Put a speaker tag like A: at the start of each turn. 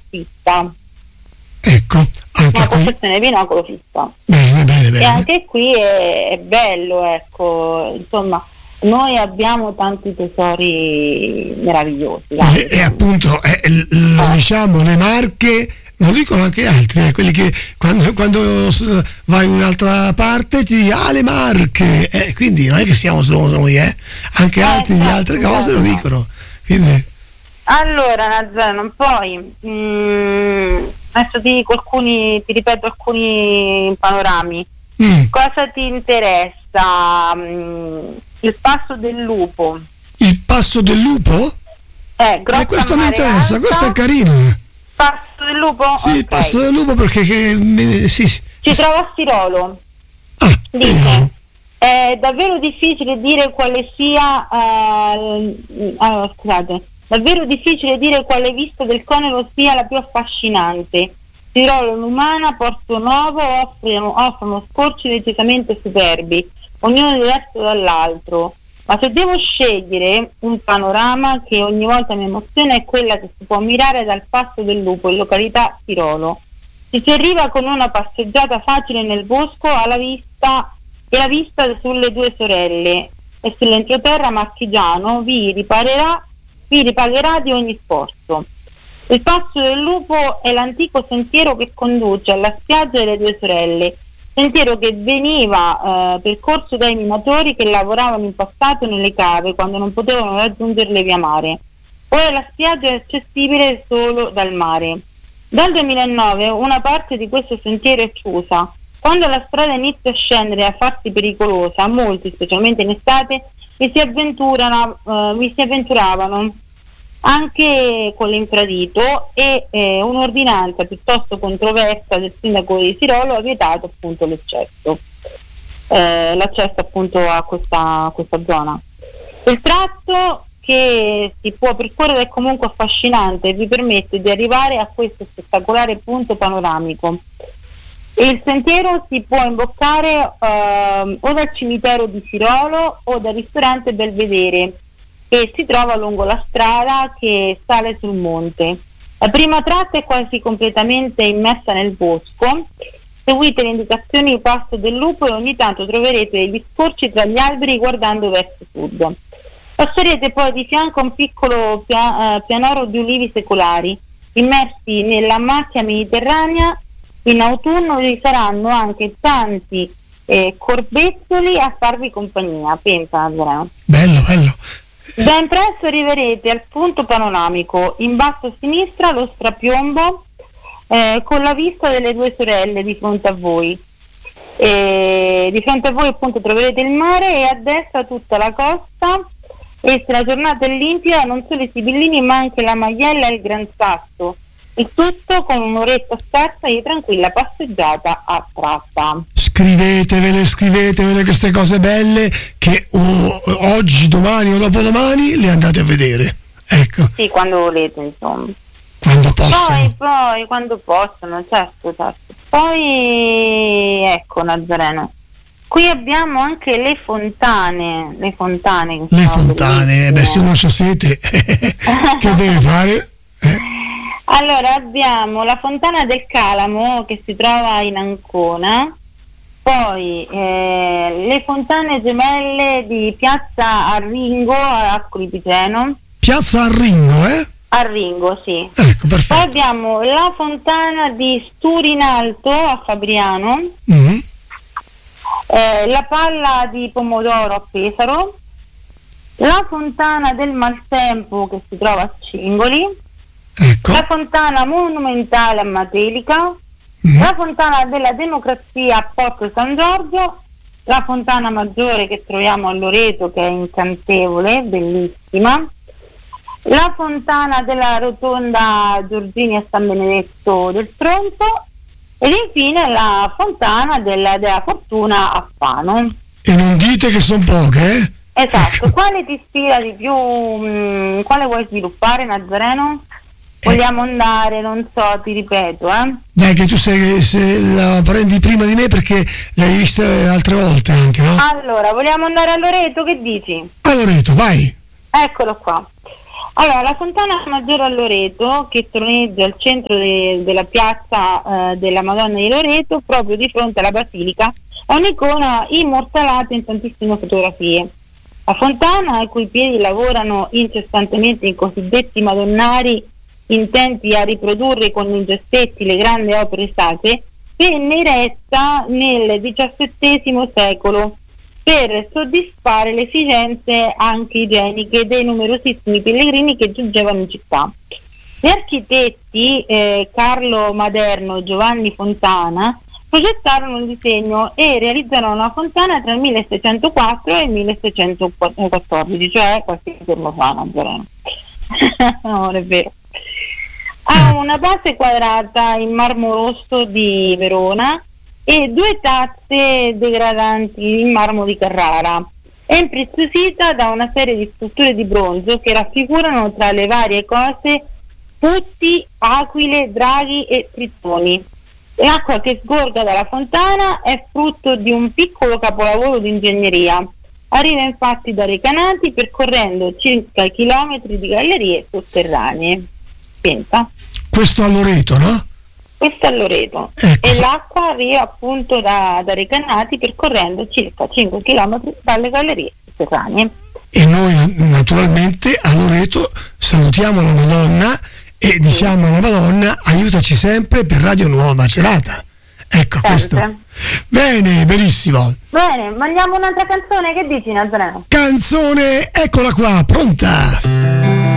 A: fissa.
B: Ecco, anche
A: una
B: qui.
A: confezione di binocolo fissa.
B: Bene.
A: E anche qui è bello, ecco, insomma, noi abbiamo tanti tesori meravigliosi.
B: E appunto lo diciamo, le Marche, lo dicono anche altri, quelli che quando vai in un'altra parte ti dicono le Marche, quindi non è che siamo solo noi, anche altri di altre cose lo dicono. Quindi.
A: Allora, Nazareno, poi adesso ti ripeto alcuni panorami. Cosa ti interessa? Il Passo del Lupo.
B: Il Passo del Lupo? Questo mi interessa,
A: Alta.
B: questo è carino.
A: Passo del Lupo?
B: Sì,
A: Okay.
B: il Passo del Lupo perché sì.
A: Si trova a Stirolo. Dice, è davvero difficile dire quale sia davvero difficile dire quale vista del Conero sia la più affascinante. Tirolo Lumana, Porto Nuovo offrono scorci decisamente superbi, ognuno diverso dall'altro. Ma se devo scegliere un panorama che ogni volta mi emoziona è quella che si può ammirare dal Passo del Lupo in località Tirolo. Si arriva con una passeggiata facile nel bosco alla vista e la vista sulle due sorelle, e sull'entroterra marchigiano vi ripagherà di ogni sforzo. Il Passo del Lupo è l'antico sentiero che conduce alla spiaggia delle due sorelle, sentiero che veniva percorso dai minatori che lavoravano in passato nelle cave quando non potevano raggiungerle via mare. Ora la spiaggia è accessibile solo dal mare. Dal 2009 una parte di questo sentiero è chiusa. Quando la strada inizia a scendere e a farsi pericolosa, molti, specialmente in estate, vi si avventuravano anche con l'infradito e un'ordinanza piuttosto controversa del sindaco di Tirolo ha vietato appunto l'accesso appunto a questa zona. Il tratto che si può percorrere è comunque affascinante e vi permette di arrivare a questo spettacolare punto panoramico. Il sentiero si può imboccare o dal cimitero di Tirolo o dal ristorante Belvedere, che si trova lungo la strada che sale sul monte. La prima tratta è quasi completamente immersa nel bosco. Seguite le indicazioni di Passo del Lupo e ogni tanto troverete degli scorci tra gli alberi guardando verso sud. Passerete poi di fianco a un piccolo pianoro di ulivi secolari, immersi nella macchia mediterranea. In autunno vi saranno anche tanti corbezzoli a farvi compagnia. Pensa, Andrea.
B: Bello.
A: Ben presto arriverete al punto panoramico, in basso a sinistra lo strapiombo con la vista delle due sorelle di fronte a voi. Di fronte a voi appunto troverete il mare e a destra tutta la costa, e se la giornata è limpida non solo i Sibillini ma anche la Maiella e il Gran Sasso. Il tutto con un'oretta scarsa di tranquilla passeggiata a tratta. Scrivetevele queste cose belle che oggi, domani o dopodomani le andate a vedere. Ecco. Sì, quando volete, insomma. Quando possono. Poi quando possono, certo. Poi ecco, Nazareno. Qui abbiamo anche le fontane. Le fontane, se uno c'ha sete, che deve fare? Allora abbiamo la Fontana del Calamo che si trova in Ancona, poi le fontane gemelle di Piazza Arringo a Ascoli Piceno. Piazza Arringo, Arringo, sì. Ecco, perfetto. Poi abbiamo la fontana di Sturinalto a Fabriano, la palla di Pomodoro a Pesaro, la fontana del Maltempo che si trova a Cingoli. Ecco. La fontana monumentale a Matelica, la fontana della democrazia a Porto San Giorgio, la fontana maggiore che troviamo a Loreto che è incantevole, bellissima, la fontana della rotonda Giorgini a San Benedetto del Tronto ed infine la fontana della Fortuna a Fano. E non dite che sono poche, Esatto. Ecco. Quale ti ispira di più? Quale vuoi sviluppare, Nazareno? Vogliamo andare, non so, ti ripeto, Dai, che tu sei, se la prendi prima di me perché l'hai vista altre volte anche, no? Allora, vogliamo andare a Loreto, che dici? A Loreto, vai! Eccolo qua. Allora, la Fontana Maggiore a Loreto, che troneggia al centro della piazza della Madonna di Loreto, proprio di fronte alla Basilica, è un'icona immortalata in tantissime fotografie. La fontana, ai cui piedi lavorano incessantemente i cosiddetti madonnari intenti a riprodurre con i gessetti le grandi opere sacre, venne eretta nel XVII secolo per soddisfare le esigenze anche igieniche dei numerosissimi pellegrini che giungevano in città. Gli architetti Carlo Maderno e Giovanni Fontana progettarono il disegno e realizzarono una fontana tra il 1604 e il 1614, cioè qualche giorno fa, non è vero. Ha una base quadrata in marmo rosso di Verona e 2 tazze degradanti in marmo di Carrara. È impreziosita da una serie di strutture di bronzo che raffigurano tra le varie cose putti, aquile, draghi e tritoni. L'acqua che sgorga dalla fontana è frutto di un piccolo capolavoro di ingegneria. Arriva infatti da Recanati percorrendo circa chilometri di gallerie sotterranee. Pensa.
B: Questo a Loreto, no?
A: Questo a Loreto.
B: Ecco.
A: E l'acqua arriva appunto da Recanati percorrendo circa 5 km dalle gallerie sotterranee.
B: E noi naturalmente a Loreto salutiamo la Madonna e diciamo alla Madonna: aiutaci sempre per Radio Nuova Macerata. Ecco,
A: sempre.
B: Questo. Bene, benissimo.
A: Bene, mandiamo un'altra canzone, che dici, Nazareno?
B: Canzone, eccola qua, pronta.